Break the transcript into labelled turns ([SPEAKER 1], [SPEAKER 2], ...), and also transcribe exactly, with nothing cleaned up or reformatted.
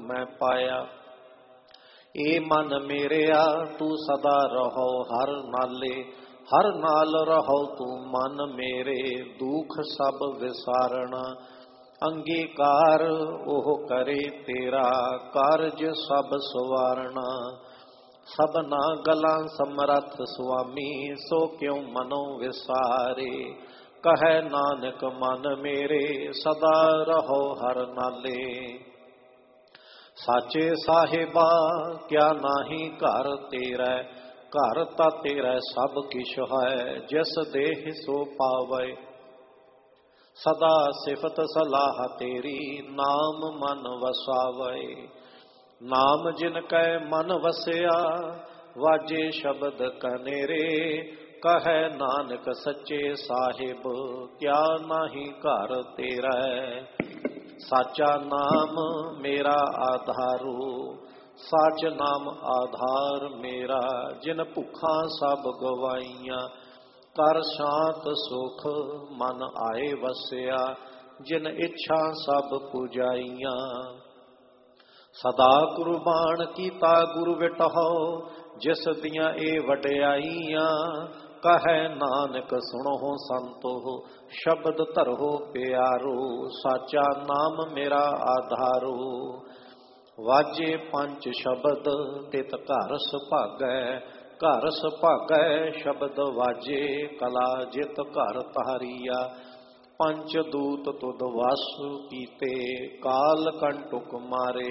[SPEAKER 1] मैं पाया। ए मन मेरेया तू सदा रहो हर नाले, हर नाल रहो तू मन मेरे, दुख सब विसारण। अंगीकार ओह करे तेरा, कारज सब सवारना। सबना गलां समरथ स्वामी, सो क्यों मनो विसारे। कहे नानक मन मेरे, सदा रहो हर नाले। साचे साहिबा क्या नाही घर तेरा, घर ता तेरा सब किश है, जिस देह सो पावे। सदा सिफत सलाह तेरी, नाम मन वसावे। नाम जिन कै मन वसिया, वाजे शब्द कनेरे। कहे नानक सच्चे साहिब, क्या नाही घर तेरा। साचा नाम मेरा आधारू, साच नाम आधार मेरा। जिन भुखा सब गवाइया, कर शांत सुख मन आए वसिया। जिन इच्छा सब पुजाइया, सदा कुर्बान कीता गुरु विटहो। जिस दियां ए वडियाइयां, कहे नानक सुनो संतो, शब्द धरो प्यारो। साचा नाम मेरा आधारो, वाजे पंच शब्द तित घर सुभागै। घर सुभागै शब्द वाजे, कला जित घर तारिया। पंच दूत तुद वास कीते, काल कंटुक मारे।